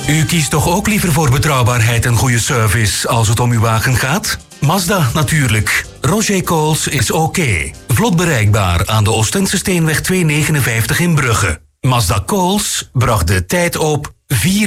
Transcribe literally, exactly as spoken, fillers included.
U kiest toch ook liever voor betrouwbaarheid en goede service als het om uw wagen gaat? Mazda natuurlijk. Roger Coles is oké. Vlot bereikbaar aan de Oostensesteenweg tweehonderdnegenenvijftig in Brugge. Mazda Coles bracht de tijd op vier